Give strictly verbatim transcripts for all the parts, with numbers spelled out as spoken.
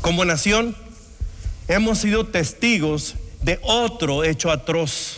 Como nación, hemos sido testigos de otro hecho atroz.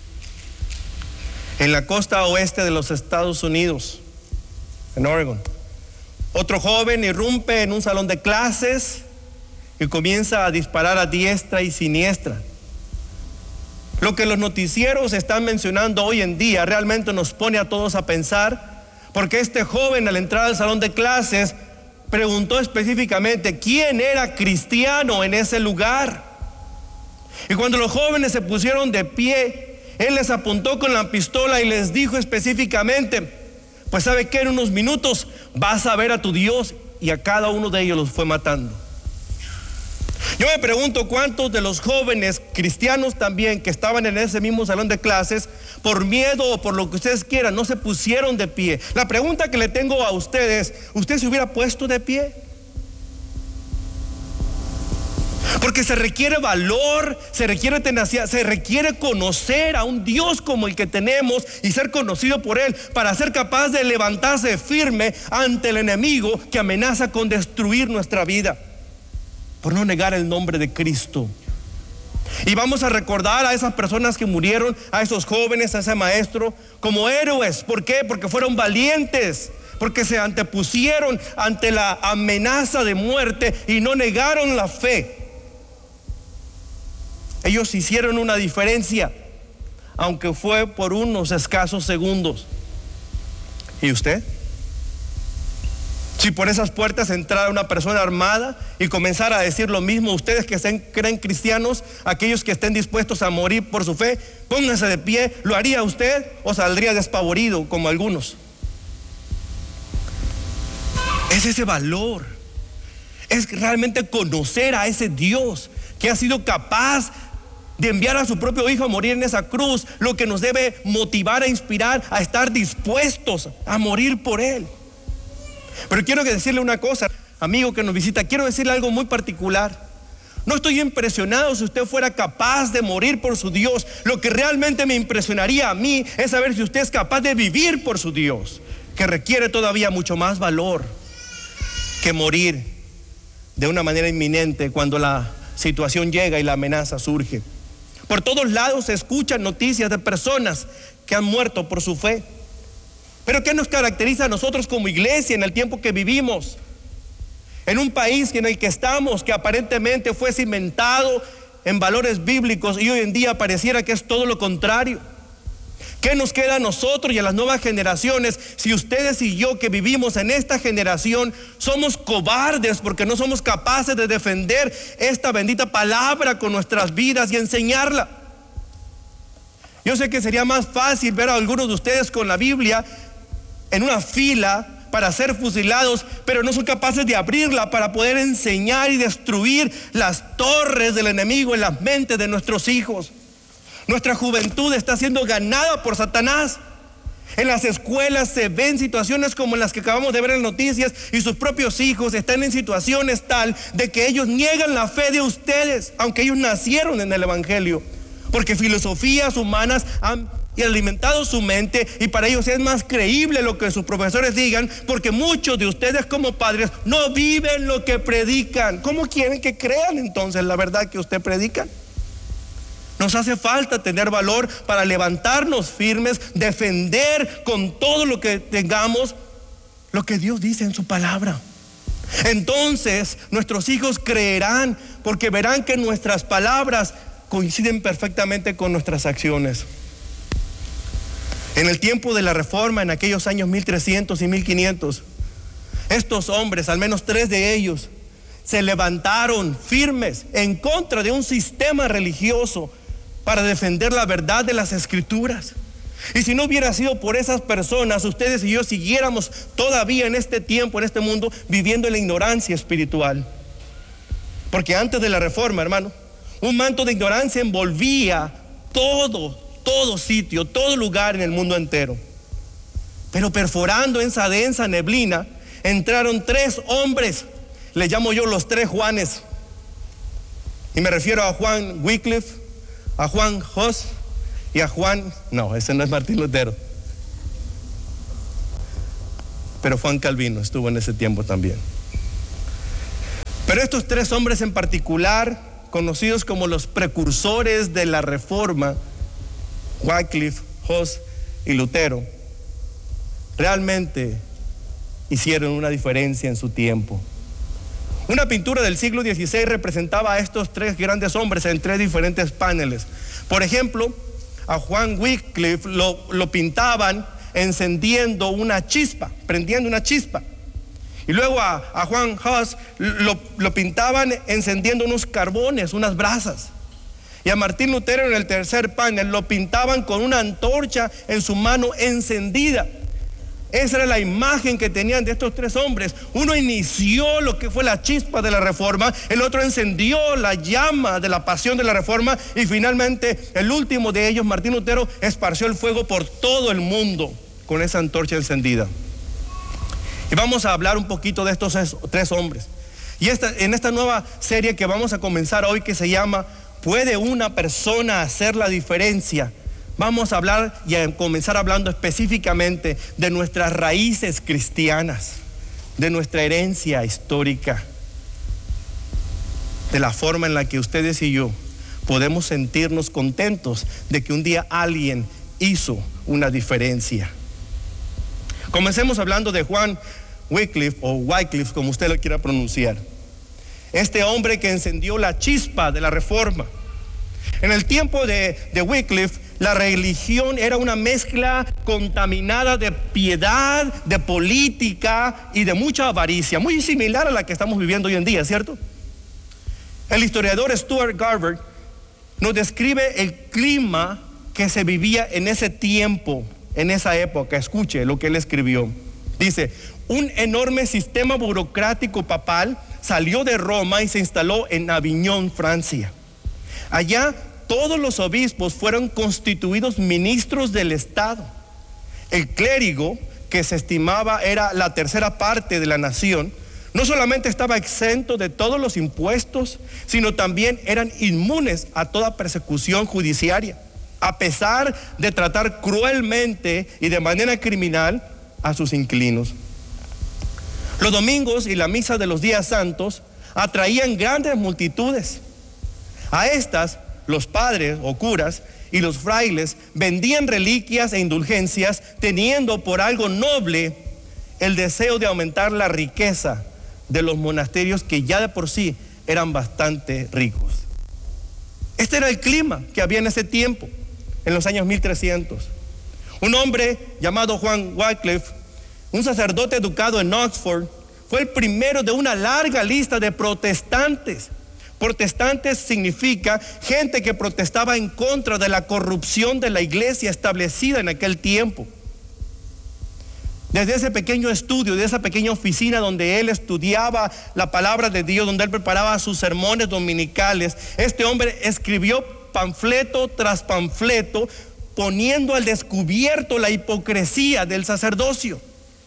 En la costa oeste de los Estados Unidos, en Oregon, otro joven irrumpe en un salón de clases y comienza a disparar a diestra y siniestra. Lo que los noticieros están mencionando hoy en día realmente nos pone a todos a pensar, porque este joven, al entrar al salón de clases, preguntó específicamente quién era cristiano en ese lugar. Y cuando los jóvenes se pusieron de pie, él les apuntó con la pistola y les dijo específicamente: pues sabe que en unos minutos vas a ver a tu Dios. Y a cada uno de ellos los fue matando. Yo me pregunto cuántos de los jóvenes cristianos también que estaban en ese mismo salón de clases, por miedo o por lo que ustedes quieran, no se pusieron de pie. La pregunta que le tengo a ustedes: ¿usted se hubiera puesto de pie? Porque se requiere valor, se requiere tenacidad, se requiere conocer a un Dios como el que tenemos y ser conocido por Él para ser capaz de levantarse firme ante el enemigo que amenaza con destruir nuestra vida por no negar el nombre de Cristo. Y vamos a recordar a esas personas que murieron, a esos jóvenes, a ese maestro, como héroes. ¿Por qué? Porque fueron valientes, porque se antepusieron ante la amenaza de muerte y no negaron la fe. Ellos hicieron una diferencia, aunque fue por unos escasos segundos. ¿Y usted? Si por esas puertas entrara una persona armada y comenzara a decir lo mismo, ustedes que se creen cristianos, aquellos que estén dispuestos a morir por su fe, pónganse de pie, ¿lo haría usted o saldría despavorido como algunos? Es ese valor, es realmente conocer a ese Dios que ha sido capaz de enviar a su propio Hijo a morir en esa cruz, lo que nos debe motivar e inspirar a estar dispuestos a morir por Él. Pero quiero decirle una cosa, amigo que nos visita, quiero decirle algo muy particular. No estoy impresionado si usted fuera capaz de morir por su Dios. Lo que realmente me impresionaría a mí es saber si usted es capaz de vivir por su Dios, que requiere todavía mucho más valor que morir de una manera inminente cuando la situación llega y la amenaza surge. Por todos lados se escuchan noticias de personas que han muerto por su fe. Pero ¿qué nos caracteriza a nosotros como iglesia en el tiempo que vivimos? En un país en el que estamos, que aparentemente fue cimentado en valores bíblicos y hoy en día pareciera que es todo lo contrario. ¿Qué nos queda a nosotros y a las nuevas generaciones si ustedes y yo que vivimos en esta generación somos cobardes porque no somos capaces de defender esta bendita palabra con nuestras vidas y enseñarla? Yo sé que sería más fácil ver a algunos de ustedes con la Biblia en una fila para ser fusilados, pero no son capaces de abrirla para poder enseñar y destruir las torres del enemigo en las mentes de nuestros hijos. Nuestra juventud está siendo ganada por Satanás. En las escuelas se ven situaciones como las que acabamos de ver en las noticias, y sus propios hijos están en situaciones tal de que ellos niegan la fe de ustedes, aunque ellos nacieron en el Evangelio, porque filosofías humanas han alimentado su mente y para ellos es más creíble lo que sus profesores digan, porque muchos de ustedes como padres no viven lo que predican. ¿Cómo quieren que crean entonces la verdad que usted predica? Nos hace falta tener valor para levantarnos firmes, defender con todo lo que tengamos lo que Dios dice en su palabra. Entonces nuestros hijos creerán porque verán que nuestras palabras coinciden perfectamente con nuestras acciones. En el tiempo de la Reforma, en aquellos años mil trescientos y mil quinientos, estos hombres, al menos tres de ellos, se levantaron firmes en contra de un sistema religioso para defender la verdad de las Escrituras. Y si no hubiera sido por esas personas, ustedes y yo siguiéramos todavía en este tiempo, en este mundo, viviendo en la ignorancia espiritual. Porque antes de la Reforma, hermano, un manto de ignorancia envolvía todo, todo sitio, todo lugar en el mundo entero. Pero perforando esa densa neblina, entraron tres hombres, les llamo yo los tres Juanes. Y me refiero a Juan Wycliffe, a Juan Hus y a Juan, no, ese no es Martín Lutero, pero Juan Calvino estuvo en ese tiempo también. Pero estos tres hombres en particular, conocidos como los precursores de la Reforma, Wycliffe, Hus y Lutero, realmente hicieron una diferencia en su tiempo. Una pintura del siglo dieciséis representaba a estos tres grandes hombres en tres diferentes paneles. Por ejemplo, a Juan Wycliffe lo, lo pintaban encendiendo una chispa, prendiendo una chispa. Y luego a, a Juan Hus lo, lo pintaban encendiendo unos carbones, unas brasas. Y a Martín Lutero en el tercer panel lo pintaban con una antorcha en su mano encendida. Esa era la imagen que tenían de estos tres hombres. Uno inició lo que fue la chispa de la Reforma, el otro encendió la llama de la pasión de la Reforma, y finalmente el último de ellos, Martín Lutero, esparció el fuego por todo el mundo con esa antorcha encendida. Y vamos a hablar un poquito de estos tres hombres. Y esta, en esta nueva serie que vamos a comenzar hoy, que se llama ¿Puede una persona hacer la diferencia?, vamos a hablar y a comenzar hablando específicamente de nuestras raíces cristianas, de nuestra herencia histórica, de la forma en la que ustedes y yo podemos sentirnos contentos de que un día alguien hizo una diferencia. Comencemos hablando de Juan Wycliffe, o Wycliffe, como usted lo quiera pronunciar. Este hombre que encendió la chispa de la Reforma. En el tiempo de, de Wycliffe, la religión era una mezcla contaminada de piedad, de política y de mucha avaricia, muy similar a la que estamos viviendo hoy en día, ¿cierto? El historiador Stuart Garber nos describe el clima que se vivía en ese tiempo, en esa época. Escuche lo que él escribió. Dice: un enorme sistema burocrático papal salió de Roma y se instaló en Aviñón, Francia. Allá todos los obispos fueron constituidos ministros del Estado. El clérigo, que se estimaba era la tercera parte de la nación, no solamente estaba exento de todos los impuestos, sino también eran inmunes a toda persecución judiciaria, a pesar de tratar cruelmente y de manera criminal a sus inquilinos. Los domingos y la misa de los días santos atraían grandes multitudes. A estas, los padres o curas y los frailes vendían reliquias e indulgencias, teniendo por algo noble el deseo de aumentar la riqueza de los monasterios, que ya de por sí eran bastante ricos. Este era el clima que había en ese tiempo, en los años mil trescientos. Un hombre llamado Juan Wycliffe, un sacerdote educado en Oxford, fue el primero de una larga lista de protestantes. Protestantes significa gente que protestaba en contra de la corrupción de la iglesia establecida en aquel tiempo. Desde ese pequeño estudio, de esa pequeña oficina donde él estudiaba la palabra de Dios, donde él preparaba sus sermones dominicales, este hombre escribió panfleto tras panfleto, poniendo al descubierto la hipocresía del sacerdocio.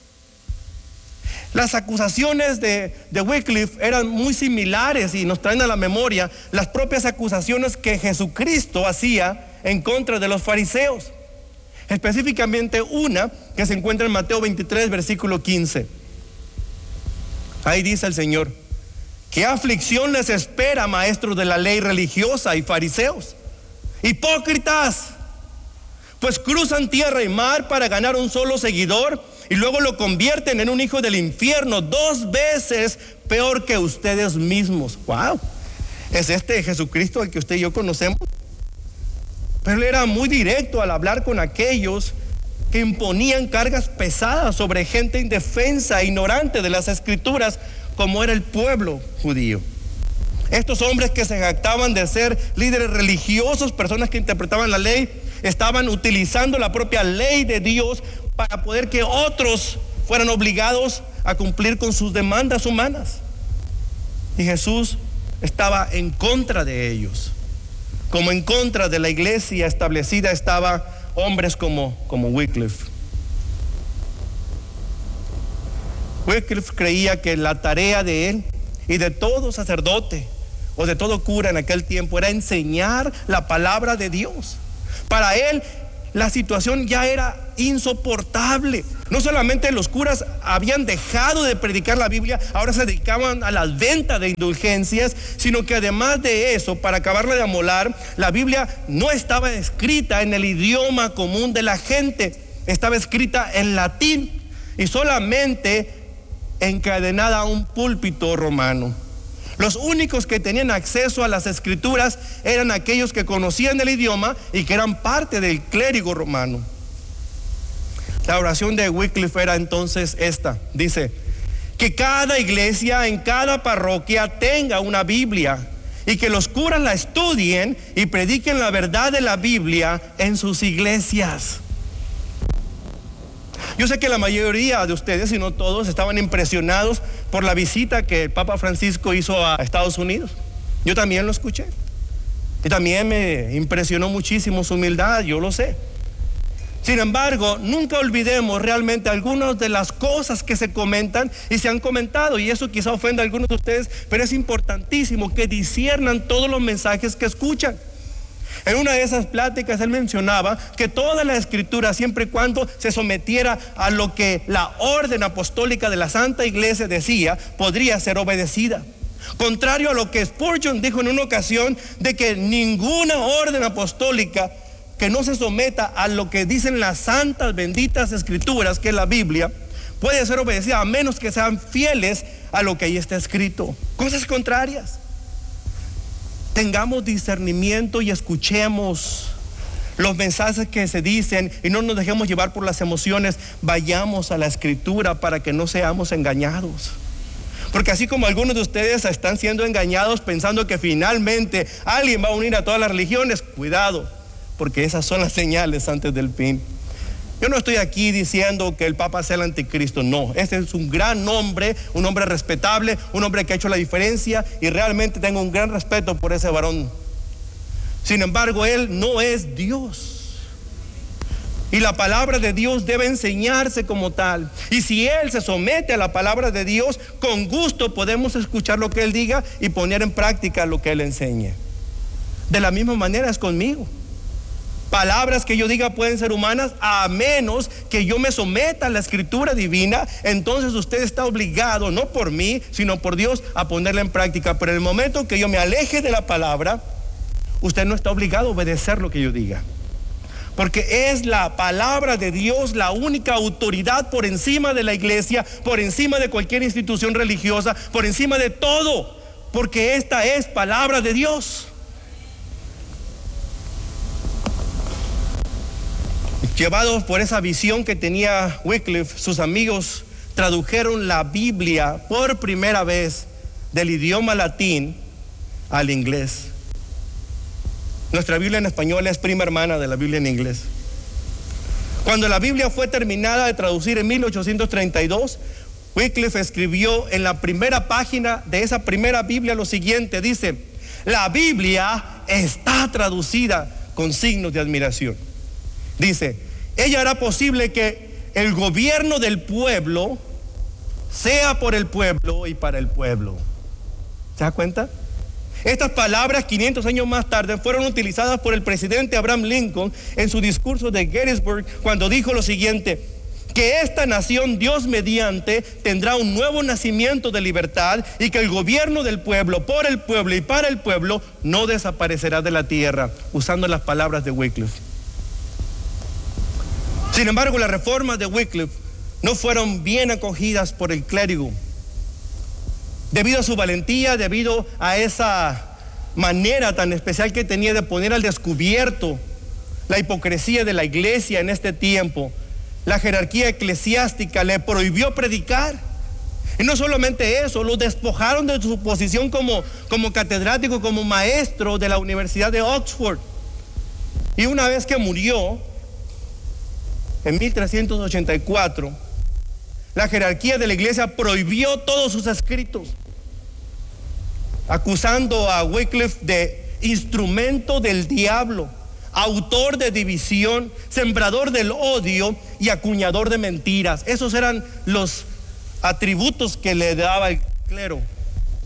Las acusaciones de, de Wycliffe eran muy similares y nos traen a la memoria las propias acusaciones que Jesucristo hacía en contra de los fariseos. Específicamente una que se encuentra en Mateo veintitrés, versículo quince. Ahí dice el Señor: ¿qué aflicción les espera, maestros de la ley religiosa y fariseos? Hipócritas, pues cruzan tierra y mar para ganar un solo seguidor, y luego lo convierten en un hijo del infierno, dos veces peor que ustedes mismos. Wow, es este Jesucristo al que usted y yo conocemos. Pero él era muy directo al hablar con aquellos que imponían cargas pesadas sobre gente indefensa, ignorante de las escrituras, como era el pueblo judío. Estos hombres que se jactaban de ser líderes religiosos, personas que interpretaban la ley, estaban utilizando la propia ley de Dios para poder que otros fueran obligados a cumplir con sus demandas humanas. Y Jesús estaba en contra de ellos, como en contra de la iglesia establecida estaban hombres como, como Wycliffe. Wycliffe creía que la tarea de él y de todo sacerdote o de todo cura en aquel tiempo era enseñar la palabra de Dios. Para él, la situación ya era insoportable. No solamente los curas habían dejado de predicar la Biblia, ahora se dedicaban a la venta de indulgencias, sino que además de eso, para acabarla de amolar, la Biblia no estaba escrita en el idioma común de la gente, estaba escrita en latín y solamente encadenada a un púlpito romano. Los únicos que tenían acceso a las escrituras eran aquellos que conocían el idioma y que eran parte del clérigo romano. La oración de Wycliffe era entonces esta, dice: que cada iglesia en cada parroquia tenga una Biblia y que los curas la estudien y prediquen la verdad de la Biblia en sus iglesias. Yo sé que la mayoría de ustedes, si no todos, estaban impresionados por la visita que el Papa Francisco hizo a Estados Unidos. Yo también lo escuché y también me impresionó muchísimo su humildad, yo lo sé. Sin embargo, nunca olvidemos realmente algunas de las cosas que se comentan y se han comentado, y eso quizá ofenda a algunos de ustedes, pero es importantísimo que disciernan todos los mensajes que escuchan. En una de esas pláticas él mencionaba que toda la escritura, siempre y cuando se sometiera a lo que la orden apostólica de la Santa Iglesia decía, podría ser obedecida. Contrario a lo que Spurgeon dijo en una ocasión, de que ninguna orden apostólica que no se someta a lo que dicen las santas benditas escrituras, que es la Biblia, puede ser obedecida a menos que sean fieles a lo que ahí está escrito. Cosas contrarias. Tengamos discernimiento y escuchemos los mensajes que se dicen y no nos dejemos llevar por las emociones. Vayamos a la escritura para que no seamos engañados. Porque así como algunos de ustedes están siendo engañados pensando que finalmente alguien va a unir a todas las religiones, cuidado, porque esas son las señales antes del fin. Yo no estoy aquí diciendo que el Papa sea el anticristo, no. Este es un gran hombre, un hombre respetable, un hombre que ha hecho la diferencia y realmente tengo un gran respeto por ese varón. Sin embargo, él no es Dios. Y la palabra de Dios debe enseñarse como tal. Y si él se somete a la palabra de Dios, con gusto podemos escuchar lo que él diga y poner en práctica lo que él enseñe. De la misma manera es conmigo. Palabras que yo diga pueden ser humanas, a menos que yo me someta a la escritura divina. Entonces usted está obligado, no por mí, sino por Dios, a ponerla en práctica. Pero en el momento que yo me aleje de la palabra, usted no está obligado a obedecer lo que yo diga, porque es la palabra de Dios la única autoridad por encima de la iglesia, por encima de cualquier institución religiosa, por encima de todo, porque esta es palabra de Dios. Llevados por esa visión que tenía Wycliffe, sus amigos tradujeron la Biblia por primera vez del idioma latín al inglés. Nuestra Biblia en español es prima hermana de la Biblia en inglés. Cuando la Biblia fue terminada de traducir en mil ochocientos treinta y dos, Wycliffe escribió en la primera página de esa primera Biblia lo siguiente, dice: la Biblia está traducida con signos de admiración. Dice: ella hará posible que el gobierno del pueblo sea por el pueblo y para el pueblo. ¿Se da cuenta? Estas palabras quinientos años más tarde fueron utilizadas por el presidente Abraham Lincoln en su discurso de Gettysburg, cuando dijo lo siguiente: que esta nación, Dios mediante, tendrá un nuevo nacimiento de libertad, y que el gobierno del pueblo, por el pueblo y para el pueblo, no desaparecerá de la tierra, usando las palabras de Wycliffe. Sin embargo, las reformas de Wycliffe no fueron bien acogidas por el clérigo. Debido a su valentía, debido a esa manera tan especial que tenía de poner al descubierto la hipocresía de la iglesia en este tiempo, la jerarquía eclesiástica le prohibió predicar. Y no solamente eso, lo despojaron de su posición como, como catedrático, como maestro de la Universidad de Oxford. Y una vez que murió, en mil trescientos ochenta y cuatro, la jerarquía de la iglesia prohibió todos sus escritos, acusando a Wycliffe de instrumento del diablo, autor de división, sembrador del odio y acuñador de mentiras. Esos eran los atributos que le daba el clero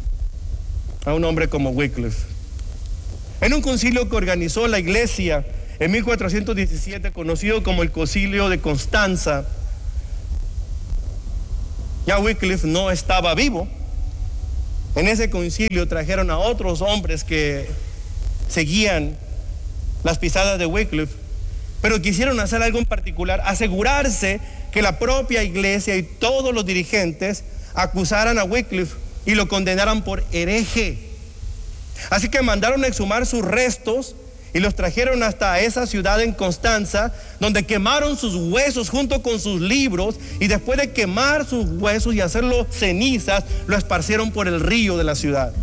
a un hombre como Wycliffe. En un concilio que organizó la iglesia En mil cuatrocientos diecisiete, conocido como el Concilio de Constanza, ya Wycliffe no estaba vivo. En ese concilio trajeron a otros hombres que seguían las pisadas de Wycliffe, pero quisieron hacer algo en particular: asegurarse que la propia iglesia y todos los dirigentes acusaran a Wycliffe y lo condenaran por hereje. Así que mandaron a exhumar sus restos y los trajeron hasta esa ciudad en Constanza, donde quemaron sus huesos junto con sus libros, y después de quemar sus huesos y hacerlos cenizas, lo esparcieron por el río de la ciudad.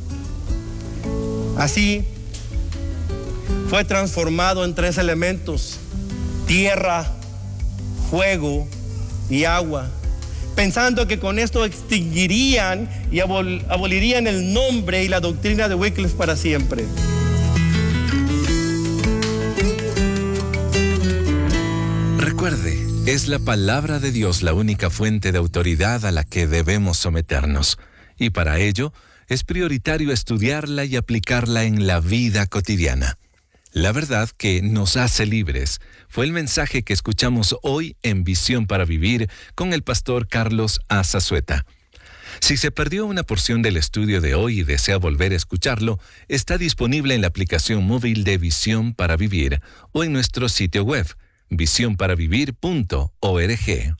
Así fue transformado en tres elementos: tierra, fuego y agua, pensando que con esto extinguirían y abol- abolirían el nombre y la doctrina de Wycliffe para siempre. Recuerde, es la palabra de Dios la única fuente de autoridad a la que debemos someternos, y para ello es prioritario estudiarla y aplicarla en la vida cotidiana. La verdad que nos hace libres fue el mensaje que escuchamos hoy en Visión para Vivir con el pastor Carlos A. Zazueta. Si se perdió una porción del estudio de hoy y desea volver a escucharlo, está disponible en la aplicación móvil de Visión para Vivir o en nuestro sitio web, visión para vivir punto org.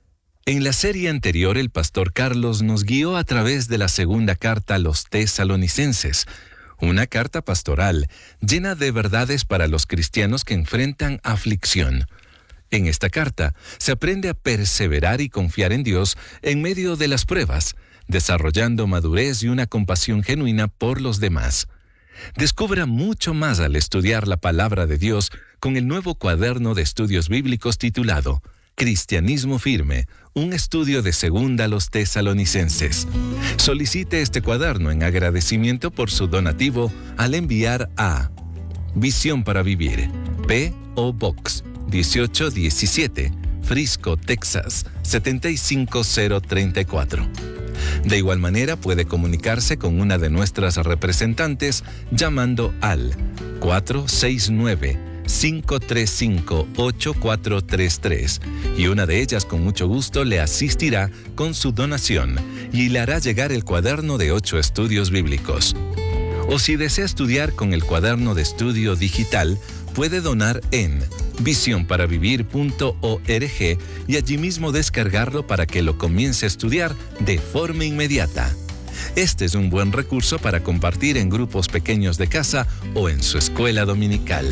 En la serie anterior, el pastor Carlos nos guió a través de la segunda carta a los tesalonicenses, una carta pastoral llena de verdades para los cristianos que enfrentan aflicción. En esta carta se aprende a perseverar y confiar en Dios en medio de las pruebas, desarrollando madurez y una compasión genuina por los demás. Descubra mucho más al estudiar la palabra de Dios con el nuevo cuaderno de estudios bíblicos titulado Cristianismo Firme, un estudio de segunda a los tesalonicenses. Solicite este cuaderno en agradecimiento por su donativo al enviar a Visión para Vivir, P O Box dieciocho diecisiete, Frisco, Texas siete cinco cero tres cuatro. De igual manera puede comunicarse con una de nuestras representantes llamando al cuatro seis nueve, cinco tres cinco, ocho cuatro tres tres, y una de ellas con mucho gusto le asistirá con su donación y le hará llegar el cuaderno de ocho estudios bíblicos. O si desea estudiar con el cuaderno de estudio digital, puede donar en visión para vivir punto org y allí mismo descargarlo para que lo comience a estudiar de forma inmediata. Este es un buen recurso para compartir en grupos pequeños de casa o en su escuela dominical.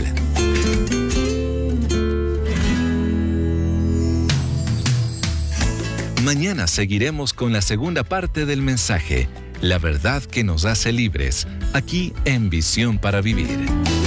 Mañana seguiremos con la segunda parte del mensaje, la verdad que nos hace libres, aquí en Visión para Vivir.